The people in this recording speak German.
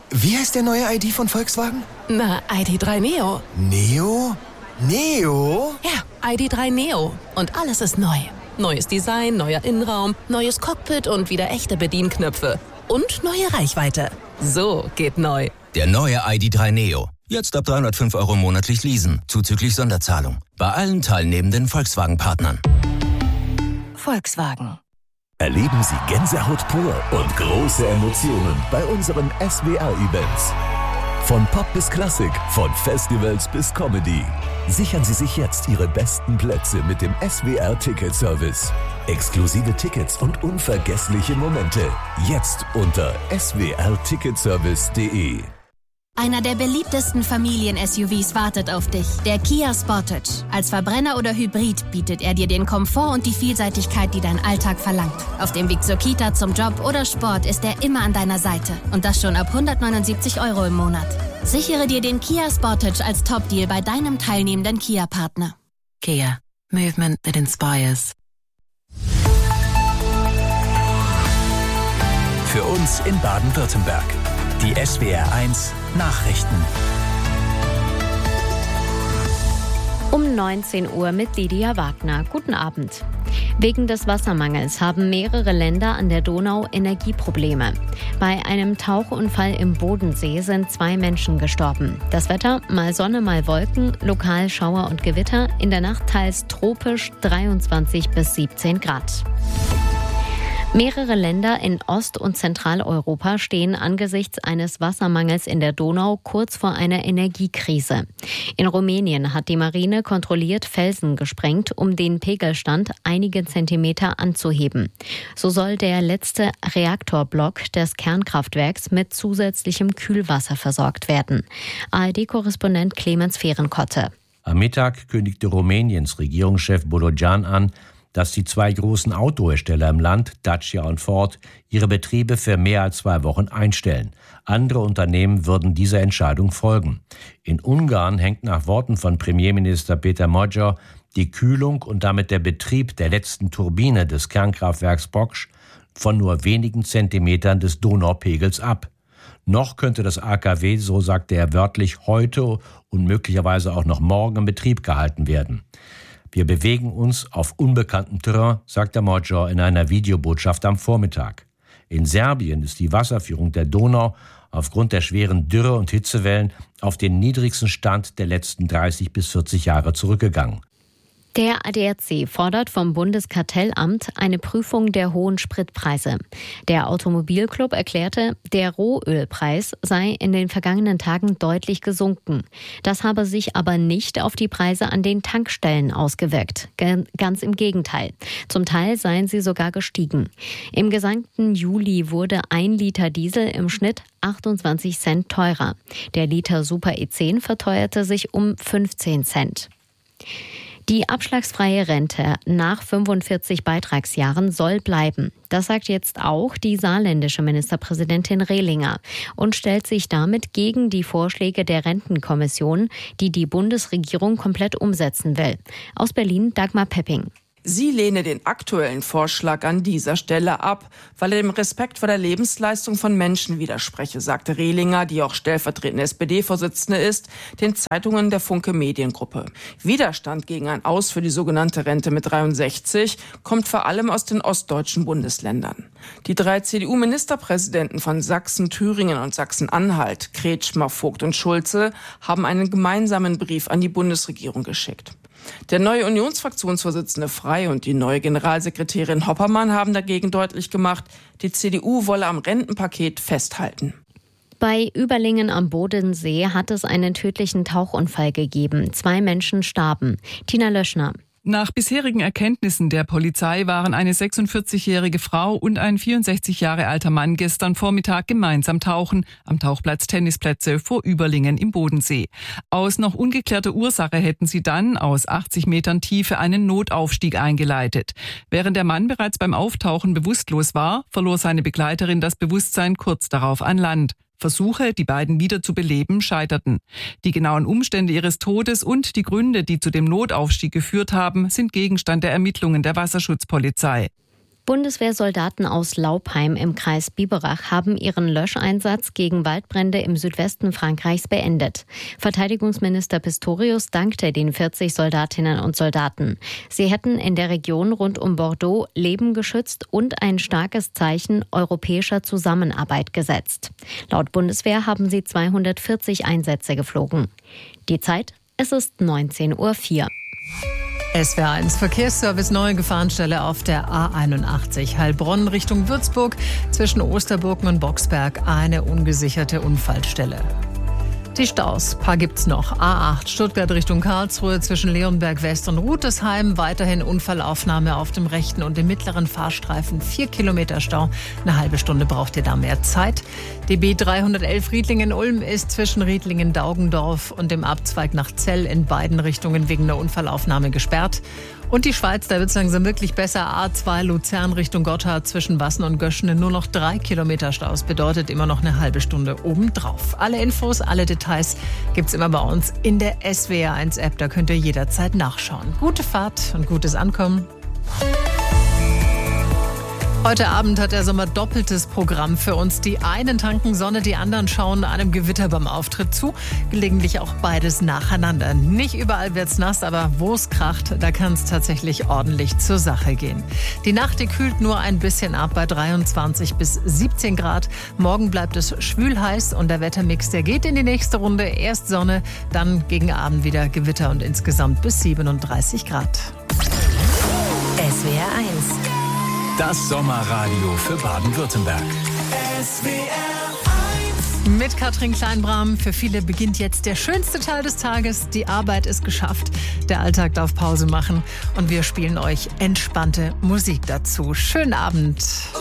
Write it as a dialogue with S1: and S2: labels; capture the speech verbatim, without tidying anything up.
S1: Wie heißt der neue I D von Volkswagen?
S2: Na, I D drei Neo.
S1: Neo? Neo?
S2: Ja, I D drei Neo. Und alles ist neu. Neues Design, neuer Innenraum, neues Cockpit und wieder echte Bedienknöpfe. Und neue Reichweite. So geht neu.
S3: Der neue I D drei Neo. Jetzt ab dreihundertfünf Euro monatlich leasen, zuzüglich Sonderzahlung. Bei allen teilnehmenden Volkswagen-Partnern.
S2: Volkswagen.
S4: Erleben Sie Gänsehaut pur und große Emotionen bei unseren S W R-Events. Von Pop bis Klassik, von Festivals bis Comedy. Sichern Sie sich jetzt Ihre besten Plätze mit dem S W R-Ticket-Service. Exklusive Tickets und unvergessliche Momente. Jetzt unter s w r ticketservice punkt d e.
S5: Einer der beliebtesten Familien-S U Vs wartet auf dich, der Kia Sportage. Als Verbrenner oder Hybrid bietet er dir den Komfort und die Vielseitigkeit, die dein Alltag verlangt. Auf dem Weg zur Kita, zum Job oder Sport ist er immer an deiner Seite. Und das schon ab hundertneunundsiebzig Euro im Monat. Sichere dir den Kia Sportage als Top-Deal bei deinem teilnehmenden Kia-Partner.
S2: Kia. Movement that inspires.
S6: Für uns in Baden-Württemberg. Die S W R eins Nachrichten.
S7: Um neunzehn Uhr mit Lydia Wagner. Guten Abend. Wegen des Wassermangels haben mehrere Länder an der Donau Energieprobleme. Bei einem Tauchunfall im Bodensee sind zwei Menschen gestorben. Das Wetter, mal Sonne, mal Wolken, lokal Schauer und Gewitter, in der Nacht teils tropisch dreiundzwanzig bis siebzehn Grad. Mehrere Länder in Ost- und Zentraleuropa stehen angesichts eines Wassermangels in der Donau kurz vor einer Energiekrise. In Rumänien hat die Marine kontrolliert Felsen gesprengt, um den Pegelstand einige Zentimeter anzuheben. So soll der letzte Reaktorblock des Kernkraftwerks mit zusätzlichem Kühlwasser versorgt werden. A R D-Korrespondent Clemens Fehrenkotte.
S8: Am Mittag kündigte Rumäniens Regierungschef Bodogan an, dass die zwei großen Autohersteller im Land, Dacia und Ford, ihre Betriebe für mehr als zwei Wochen einstellen. Andere Unternehmen würden dieser Entscheidung folgen. In Ungarn hängt nach Worten von Premierminister Peter Magyar die Kühlung und damit der Betrieb der letzten Turbine des Kernkraftwerks Poksch von nur wenigen Zentimetern des Donaupegels ab. Noch könnte das A K W, so sagte er wörtlich, heute und möglicherweise auch noch morgen in Betrieb gehalten werden. Wir bewegen uns auf unbekanntem Terrain, sagt der Magyar in einer Videobotschaft am Vormittag. In Serbien ist die Wasserführung der Donau aufgrund der schweren Dürre- und Hitzewellen auf den niedrigsten Stand der letzten dreißig bis vierzig Jahre zurückgegangen.
S7: Der A D A C fordert vom Bundeskartellamt eine Prüfung der hohen Spritpreise. Der Automobilclub erklärte, der Rohölpreis sei in den vergangenen Tagen deutlich gesunken. Das habe sich aber nicht auf die Preise an den Tankstellen ausgewirkt. Ganz im Gegenteil. Zum Teil seien sie sogar gestiegen. Im gesamten Juli wurde ein Liter Diesel im Schnitt achtundzwanzig Cent teurer. Der Liter Super E zehn verteuerte sich um fünfzehn Cent. Die abschlagsfreie Rente nach fünfundvierzig Beitragsjahren soll bleiben. Das sagt jetzt auch die saarländische Ministerpräsidentin Rehlinger und stellt sich damit gegen die Vorschläge der Rentenkommission, die die Bundesregierung komplett umsetzen will. Aus Berlin Dagmar Pepping.
S9: Sie lehne den aktuellen Vorschlag an dieser Stelle ab, weil er dem Respekt vor der Lebensleistung von Menschen widerspreche, sagte Rehlinger, die auch stellvertretende S P D-Vorsitzende ist, den Zeitungen der Funke Mediengruppe. Widerstand gegen ein Aus für die sogenannte Rente mit dreiundsechzig kommt vor allem aus den ostdeutschen Bundesländern. Die drei C D U-Ministerpräsidenten von Sachsen, Thüringen und Sachsen-Anhalt, Kretschmer, Vogt und Schulze, haben einen gemeinsamen Brief an die Bundesregierung geschickt. Der neue Unionsfraktionsvorsitzende Frey und die neue Generalsekretärin Hoppermann haben dagegen deutlich gemacht, die C D U wolle am Rentenpaket festhalten.
S7: Bei Überlingen am Bodensee hat es einen tödlichen Tauchunfall gegeben. Zwei Menschen starben. Tina Löschner.
S10: Nach bisherigen Erkenntnissen der Polizei waren eine sechsundvierzigjährige Frau und ein vierundsechzig Jahre alter Mann gestern Vormittag gemeinsam tauchen am Tauchplatz Tennisplätze vor Überlingen im Bodensee. Aus noch ungeklärter Ursache hätten sie dann aus achtzig Metern Tiefe einen Notaufstieg eingeleitet. Während der Mann bereits beim Auftauchen bewusstlos war, verlor seine Begleiterin das Bewusstsein kurz darauf an Land. Versuche, die beiden wieder zu beleben, scheiterten. Die genauen Umstände ihres Todes und die Gründe, die zu dem Notaufstieg geführt haben, sind Gegenstand der Ermittlungen der Wasserschutzpolizei.
S7: Bundeswehrsoldaten aus Laupheim im Kreis Biberach haben ihren Löscheinsatz gegen Waldbrände im Südwesten Frankreichs beendet. Verteidigungsminister Pistorius dankte den vierzig Soldatinnen und Soldaten. Sie hätten in der Region rund um Bordeaux Leben geschützt und ein starkes Zeichen europäischer Zusammenarbeit gesetzt. Laut Bundeswehr haben sie zweihundertvierzig Einsätze geflogen. Die Zeit, es ist neunzehn Uhr vier.
S11: S W R eins Verkehrsservice, neue Gefahrenstelle auf der A einundachtzig Heilbronn Richtung Würzburg. Zwischen Osterburgen und Boxberg eine ungesicherte Unfallstelle. Die Staus, paar gibt's noch. A acht Stuttgart Richtung Karlsruhe zwischen Leonberg West und Rutesheim. Weiterhin Unfallaufnahme auf dem rechten und dem mittleren Fahrstreifen. Vier Kilometer Stau. Eine halbe Stunde braucht ihr da mehr Zeit. Die B dreihundertelf Riedlingen-Ulm ist zwischen Riedlingen-Daugendorf und dem Abzweig nach Zell in beiden Richtungen wegen der Unfallaufnahme gesperrt. Und die Schweiz, da wird es langsam wirklich besser. A zwei Luzern Richtung Gotthard zwischen Wassen und Göschene nur noch drei Kilometer Staus. Bedeutet immer noch eine halbe Stunde obendrauf. Alle Infos, alle Details gibt's immer bei uns in der S W R eins App. Da könnt ihr jederzeit nachschauen. Gute Fahrt und gutes Ankommen. Heute Abend hat der Sommer doppeltes Programm für uns. Die einen tanken Sonne, die anderen schauen einem Gewitter beim Auftritt zu. Gelegentlich auch beides nacheinander. Nicht überall wird's nass, aber wo es kracht, da kann es tatsächlich ordentlich zur Sache gehen. Die Nacht, die kühlt nur ein bisschen ab bei dreiundzwanzig bis siebzehn Grad. Morgen bleibt es schwül heiß und der Wettermix, der geht in die nächste Runde. Erst Sonne, dann gegen Abend wieder Gewitter und insgesamt bis siebenunddreißig Grad.
S12: S W R eins.
S6: Das Sommerradio für Baden-Württemberg.
S12: S W R eins.
S11: Mit Katrin Kleinbrahm. Für viele beginnt jetzt der schönste Teil des Tages. Die Arbeit ist geschafft. Der Alltag darf Pause machen. Und wir spielen euch entspannte Musik dazu. Schönen Abend.